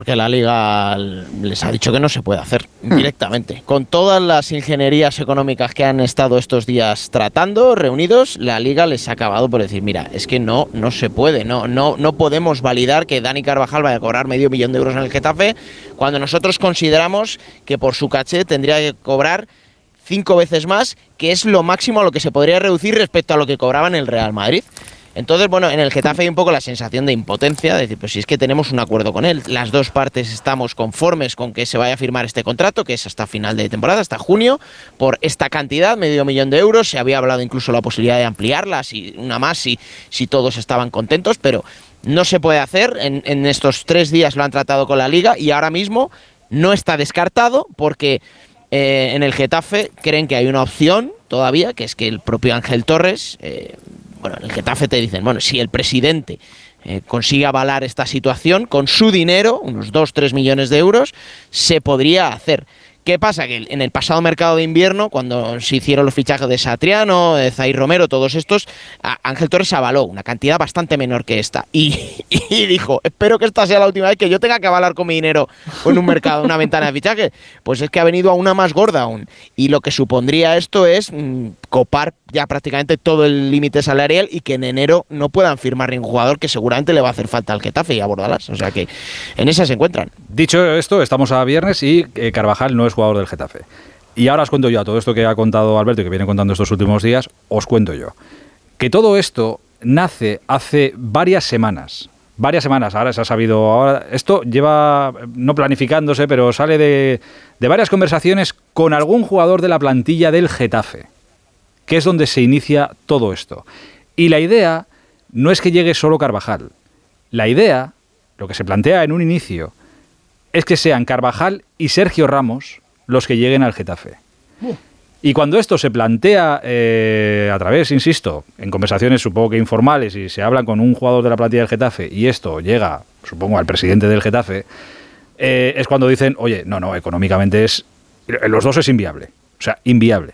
Porque la Liga les ha dicho que no se puede hacer directamente. Con todas las ingenierías económicas que han estado estos días tratando, reunidos, la Liga les ha acabado por decir, mira, es que no se puede, no podemos validar que Dani Carvajal vaya a cobrar $500.000 en el Getafe, cuando nosotros consideramos que por su caché tendría que cobrar 5 veces más, que es lo máximo a lo que se podría reducir respecto a lo que cobraba en el Real Madrid. Entonces, bueno, en el Getafe hay un poco la sensación de impotencia, de decir, pues si es que tenemos un acuerdo con él, las dos partes estamos conformes con que se vaya a firmar este contrato, que es hasta final de temporada, hasta junio, por esta cantidad, $500.000, se había hablado incluso la posibilidad de ampliarla, una más, si todos estaban contentos, pero no se puede hacer, en estos 3 días lo han tratado con la Liga y ahora mismo no está descartado porque en el Getafe creen que hay una opción todavía, que es que el propio Ángel Torres... Bueno, en el Getafe te dicen, bueno, si el presidente consigue avalar esta situación, con su dinero, unos 2-3 millones de euros, se podría hacer. ¿Qué pasa? Que en el pasado mercado de invierno, cuando se hicieron los fichajes de Satriano, de Zaire Romero, todos estos, Ángel Torres avaló una cantidad bastante menor que esta. Y dijo, espero que esta sea la última vez que yo tenga que avalar con mi dinero en un mercado, una ventana de fichaje. Pues es que ha venido a una más gorda aún. Y lo que supondría esto es copar ya prácticamente todo el límite salarial y que en enero no puedan firmar ningún jugador, que seguramente le va a hacer falta al Getafe y a Bordalás. O sea que en esa se encuentran. Dicho esto, estamos a viernes y Carvajal no es jugador del Getafe. Y ahora os cuento yo, a todo esto que ha contado Alberto y que viene contando estos últimos días, os cuento yo. Que todo esto nace hace varias semanas, ahora se ha sabido, ahora esto lleva no planificándose, pero sale de varias conversaciones con algún jugador de la plantilla del Getafe, que es donde se inicia todo esto. Y la idea no es que llegue solo Carvajal. La idea, lo que se plantea en un inicio, es que sean Carvajal y Sergio Ramos los que lleguen al Getafe. Y cuando esto se plantea a través, insisto, en conversaciones supongo que informales, y se hablan con un jugador de la plantilla del Getafe, y esto llega, supongo, al presidente del Getafe, es cuando dicen, oye, no, económicamente los dos es inviable. O sea, inviable.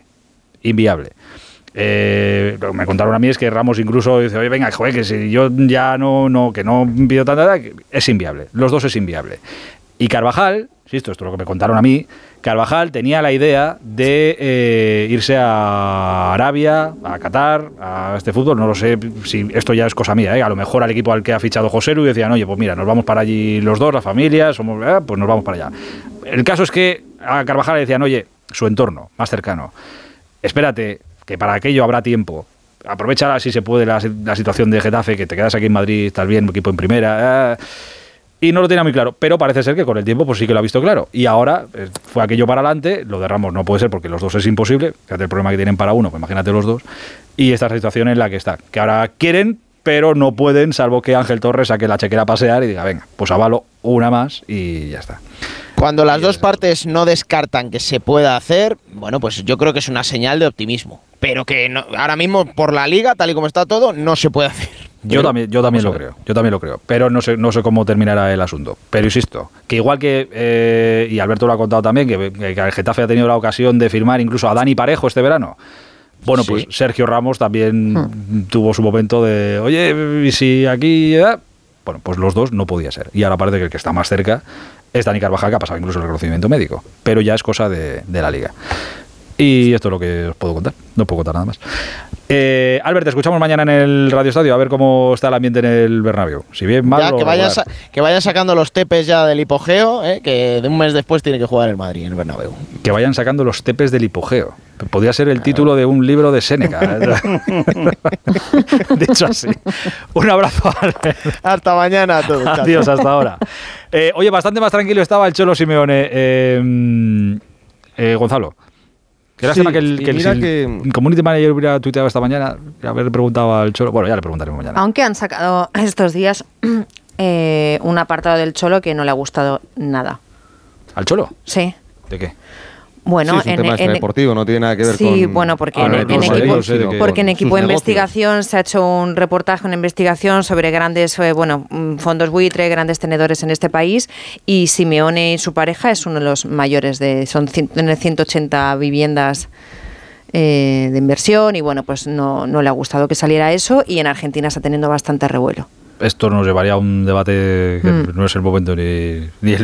Lo que me contaron a mí es que Ramos incluso dice, oye, venga, joder, que si yo ya que no pido tanta, es inviable. Los dos es inviable. Y Carvajal, insisto, esto es lo que me contaron a mí, Carvajal tenía la idea de irse a Arabia, a Qatar, a este fútbol, no lo sé si esto ya es cosa mía, a lo mejor al equipo al que ha fichado Joselu y decían, oye, pues mira, nos vamos para allí los dos, la familia, pues nos vamos para allá. El caso es que a Carvajal le decían, oye, su entorno más cercano, espérate, que para aquello habrá tiempo, aprovecha si se puede la situación de Getafe, que te quedas aquí en Madrid, estás bien, equipo en primera... Y no lo tenía muy claro, pero parece ser que con el tiempo pues sí que lo ha visto claro. Y ahora fue aquello para adelante, lo de Ramos no puede ser porque los dos es imposible, fíjate el problema que tienen para uno, pues imagínate los dos, y esta situación en la que está, que ahora quieren, pero no pueden, salvo que Ángel Torres saque la chequera a pasear y diga, venga, pues avalo una más y ya está. Cuando las dos partes no descartan que se pueda hacer, bueno, pues yo creo que es una señal de optimismo, pero que no, ahora mismo por la Liga, tal y como está todo, no se puede hacer. Yo también lo creo, pero no sé cómo terminará el asunto. Pero insisto, que igual que, y Alberto lo ha contado también, que el Getafe ha tenido la ocasión de firmar incluso a Dani Parejo este verano. Bueno, sí. Pues Sergio Ramos también tuvo su momento de, oye, ¿y si aquí...? Bueno, pues los dos no podía ser. Y ahora parece que el que está más cerca es Dani Carvajal, que ha pasado incluso el reconocimiento médico. Pero ya es cosa de la Liga. Y esto es lo que os puedo contar. No puedo contar nada más. Albert, te escuchamos mañana en el Radio Estadio a ver cómo está el ambiente en el Bernabéu. Si bien mal ya, que vayan sacando los tepes ya del hipogeo, que de un mes después tiene que jugar el Madrid en el Bernabéu. Que vayan sacando los tepes del hipogeo. Podría ser el título de un libro de Séneca. Dicho así. Un abrazo, Albert. Hasta mañana a todos. Adiós, hasta ahora. Oye, bastante más tranquilo estaba el Cholo Simeone. Gonzalo. Qué lástima que el community manager hubiera tuiteado esta mañana, haber preguntado al Cholo. Bueno, ya le preguntaremos mañana. Aunque han sacado estos días un apartado del Cholo que no le ha gustado nada. ¿Al Cholo? Sí. ¿De qué? Bueno, sí, es un tema deportivo, no tiene nada que ver con... Sí, bueno, porque en equipo de investigación se ha hecho un reportaje, una investigación sobre grandes, fondos buitre, grandes tenedores en este país, y Simeone y su pareja es uno de los mayores, son 180 viviendas de inversión, y bueno, pues no le ha gustado que saliera eso, y en Argentina está teniendo bastante revuelo. Esto nos llevaría a un debate que no es el momento ni el